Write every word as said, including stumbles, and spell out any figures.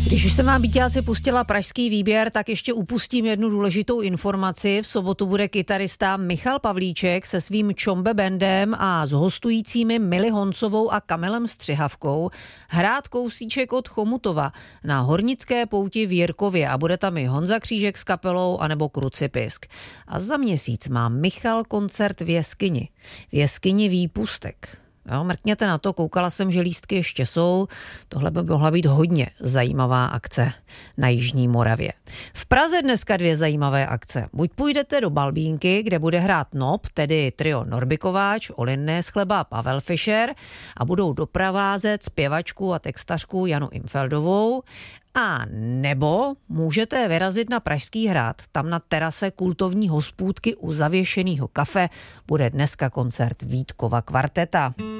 Když už jsem vám, byťáci, pustila pražský výběr, tak ještě upustím jednu důležitou informaci. V sobotu bude kytarista Michal Pavlíček se svým Čombe bandem a s hostujícími Mili Honcovou a Kamilem Střihavkou hrát kousíček od Chomutova na Hornické pouti v Jirkově a bude tam i Honza Křížek s kapelou anebo Krucipisk. A za měsíc má Michal koncert v Jeskyni. V Jeskyni Výpustek. Jo, mrkněte na to, koukala jsem, že lístky ještě jsou. Tohle by mohla být hodně zajímavá akce na Jižní Moravě. V Praze dneska dvě zajímavé akce. Buď půjdete do Balbínky, kde bude hrát N O P, tedy trio Norbikováč, Olinné z Chleba, Pavel Fischer a budou doprovázet zpěvačku a textařku Janu Imfeldovou. A nebo můžete vyrazit na Pražský hrad. Tam na terase kultovní hospůdky u zavěšeného kafe bude dneska koncert Vítkova kvarteta.